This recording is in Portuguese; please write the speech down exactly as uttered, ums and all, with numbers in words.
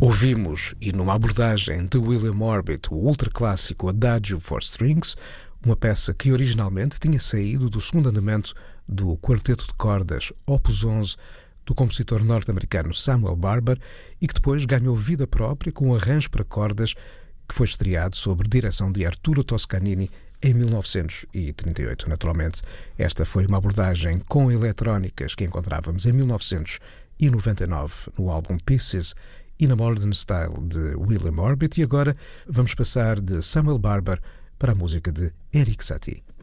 Ouvimos, e numa abordagem de William Orbit, o ultraclássico Adagio for Strings, uma peça que originalmente tinha saído do segundo andamento do quarteto de cordas Opus onze do compositor norte-americano Samuel Barber e que depois ganhou vida própria com um arranjo para cordas que foi estreado sob direção de Arturo Toscanini em mil novecentos e trinta e oito. Naturalmente, esta foi uma abordagem com eletrónicas que encontrávamos em mil novecentos e noventa e nove no álbum Pieces e na Modern Style de William Orbit, e agora vamos passar de Samuel Barber para a música de Erik Satie.